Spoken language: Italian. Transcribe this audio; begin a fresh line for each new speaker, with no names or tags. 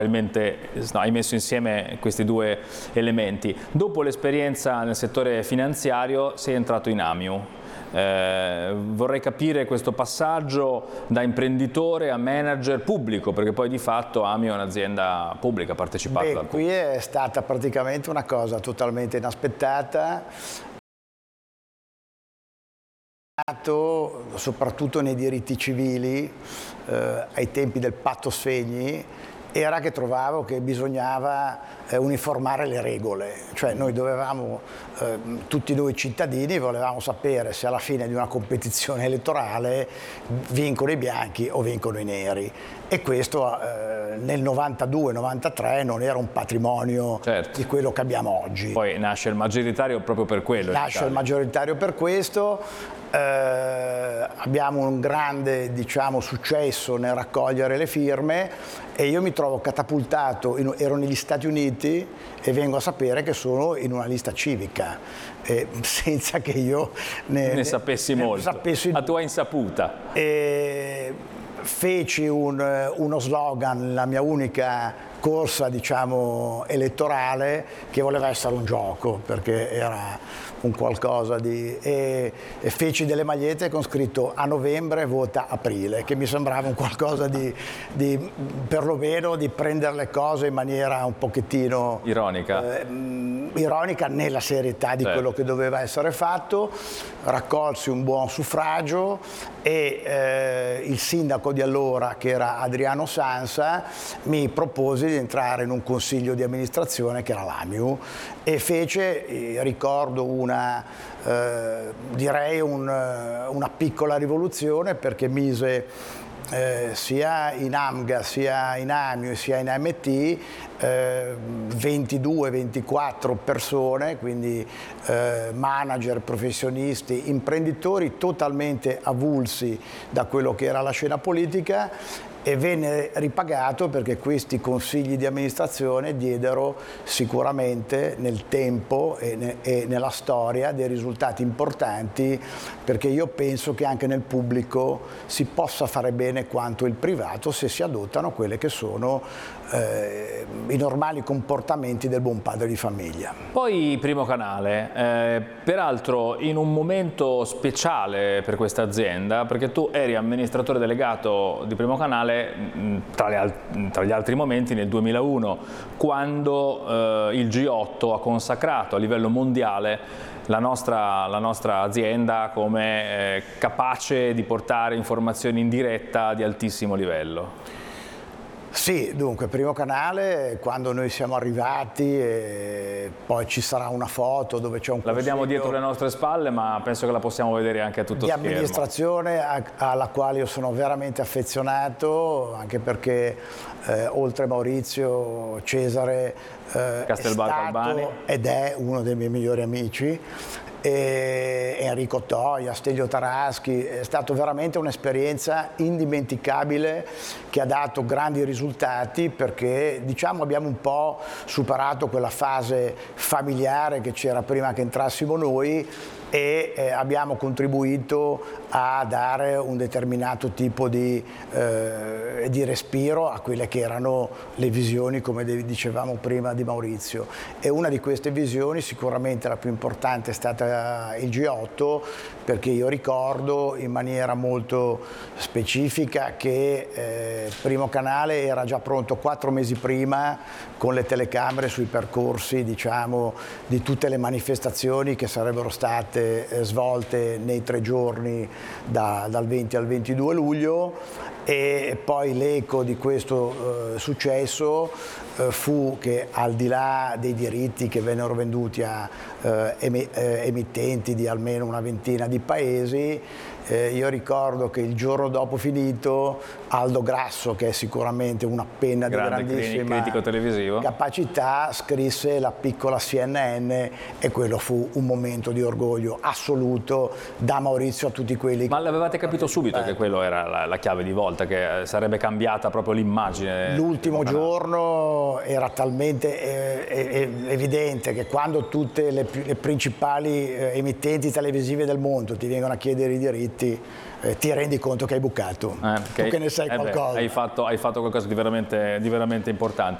Hai messo insieme questi due elementi. Dopo l'esperienza nel settore finanziario sei entrato in Amiu. Vorrei capire questo passaggio da imprenditore a manager pubblico, perché poi di fatto Amiu è un'azienda pubblica, partecipata dal pubblico.
Qui è stata praticamente una cosa totalmente inaspettata, soprattutto nei diritti civili, ai tempi del patto Sfegni, era che trovavo che bisognava uniformare le regole, cioè noi dovevamo, tutti noi cittadini volevamo sapere se alla fine di una competizione elettorale vincono i bianchi o vincono i neri, e questo nel 92-93 non era un patrimonio di quello che abbiamo oggi.
Poi nasce il maggioritario proprio per quello.
Nasce il maggioritario per questo. Abbiamo un grande, diciamo, successo nel raccogliere le firme e io mi trovo catapultato, ero negli Stati Uniti e vengo a sapere che sono in una lista civica, senza che io
ne sapessi molto, a tua insaputa.
Feci uno slogan, la mia unica corsa, diciamo, elettorale, che voleva essere un gioco, perché era un qualcosa di... e feci delle magliette con scritto "a novembre vota aprile", che mi sembrava un qualcosa di perlomeno di prendere le cose in maniera un pochettino ironica nella serietà di quello che doveva essere fatto. Raccolsi un buon suffragio e il sindaco di allora, che era Adriano Sansa, mi propose di entrare in un consiglio di amministrazione che era l'Amiu, e fece, ricordo, direi una piccola rivoluzione, perché mise sia in AMGA, sia in Amiu, sia in AMT 22-24 persone, quindi manager, professionisti, imprenditori totalmente avulsi da quello che era la scena politica, e venne ripagato perché questi consigli di amministrazione diedero sicuramente nel tempo e nella storia dei risultati importanti, perché io penso che anche nel pubblico si possa fare bene quanto il privato se si adottano quelle che sono i normali comportamenti del buon padre di famiglia.
Poi Primo Canale, peraltro in un momento speciale per questa azienda, perché tu eri amministratore delegato di Primo Canale tra gli altri momenti nel 2001, quando il G8 ha consacrato a livello mondiale la nostra azienda come capace di portare informazioni in diretta di altissimo livello.
Sì, dunque, Primo Canale, quando noi siamo arrivati, poi ci sarà una foto dove c'è un
La vediamo dietro le nostre spalle, ma penso che la possiamo vedere anche a tutto schermo.
Di amministrazione alla quale io sono veramente affezionato, anche perché oltre Maurizio, Cesare è stato ed è uno dei miei migliori amici. Enrico Toia, Stelio Taraschi, è stata veramente un'esperienza indimenticabile che ha dato grandi risultati, perché, diciamo, abbiamo un po' superato quella fase familiare che c'era prima che entrassimo noi, e abbiamo contribuito a dare un determinato tipo di respiro a quelle che erano le visioni, come dicevamo prima, di Maurizio. E una di queste visioni, sicuramente la più importante, è stata il G8, perché io ricordo in maniera molto specifica che Primo Canale era già pronto 4 mesi prima con le telecamere sui percorsi, diciamo, di tutte le manifestazioni che sarebbero state svolte nei 3 giorni dal 20 al 22 luglio, e poi l'eco di questo successo fu che, al di là dei diritti che vennero venduti a emittenti di almeno una ventina di paesi, io ricordo che il giorno dopo finito Aldo Grasso, che è sicuramente una penna di grandissima
critico televisivo,
capacità, scrisse La piccola CNN, e quello fu un momento di orgoglio assoluto da Maurizio a tutti quelli.
Ma l'avevate capito subito che quello era la chiave di volta, che sarebbe cambiata proprio l'immagine?
L'ultimo giorno era talmente evidente che quando tutte le principali emittenti televisive del mondo ti vengono a chiedere i diritti, altrimenti ti rendi conto che hai bucato. Tu che ne sai qualcosa.
Hai fatto qualcosa di veramente importante.